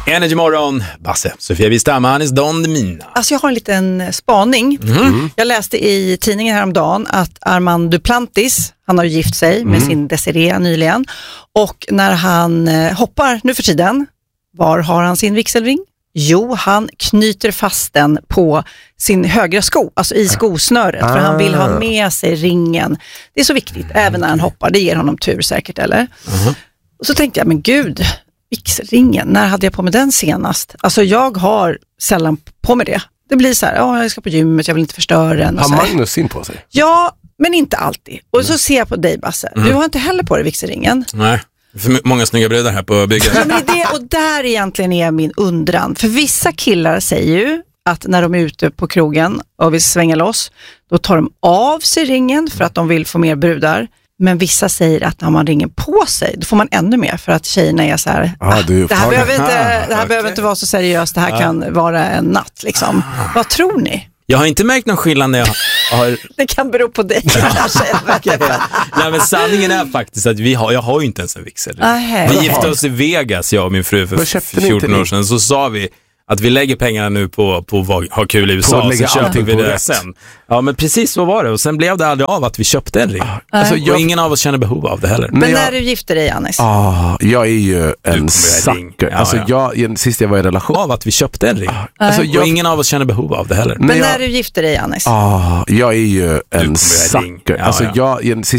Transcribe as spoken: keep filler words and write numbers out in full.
Energy morgon, Basse, Sofia Wistam, Anis Don Demina. Alltså jag har en liten spaning. Mm. Jag läste i tidningen häromdagen att Armand Duplantis, han har gift sig mm. med sin Desiree nyligen. Och när han hoppar nu för tiden, var har han sin vigselring? Jo, han knyter fast den på sin högra sko, alltså i skosnöret, ah. för han vill ha med sig ringen. Det är så viktigt, även när han hoppar. Det ger honom tur säkert, eller? Uh-huh. Och så tänkte jag, men gud, vigselringen, när hade jag på mig den senast? Alltså jag har sällan på mig det. Det blir så här, ja, jag ska på gymmet, jag vill inte förstöra den. Har Magnus sin på sig? Ja, men inte alltid. Och mm. så ser jag på dig, Basse. Mm. Du har inte heller på dig vigselringen. Nej. För många snygga brudar här på bygget. Ja, men det, och där egentligen är min undran. För vissa killar säger ju att när de är ute på krogen och vill svänga loss, då tar de av sig ringen för att de vill få mer brudar. Men vissa säger att när man ringen på sig, då får man ännu mer, för att tjejerna är så här, ah, du, det här, behöver inte, det här okay. behöver inte vara så seriöst, det här ah. kan vara en natt liksom. Ah. Vad tror ni? Jag har inte märkt någon skillnad när jag har... Det kan bero på dig. Okay. Nej, men sanningen är faktiskt att vi har, jag har ju inte ens en vigsel. Ah, vi gifte oss i Vegas, jag och min fru, för fjorton år sedan. Så sa vi att vi lägger pengarna nu på, på att ha kul i U S A, så köper vi det sen. Ja, men precis så var det. Och sen blev det aldrig av att vi köpte en ring. Ah, alltså, jag... Och ingen av oss känner behov av det heller. Men när jag... du gifter dig, Anis? Ah, jag är ju en sucker. Ja, alltså, ja. Jag, sist jag var i relation... Av att vi köpte en ring. Ah, alltså, jag... Och ingen av oss känner behov av det heller. Men, Men när jag... du gifter dig, Anis? Ah, jag är ju en sucker. Ja, alltså, ja. Jag,